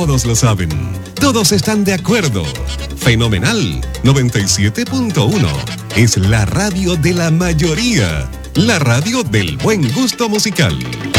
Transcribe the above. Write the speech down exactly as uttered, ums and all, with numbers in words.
Todos lo saben. Todos están de acuerdo. Fenomenal. noventa y siete punto uno. Es la radio de la mayoría. La radio del buen gusto musical.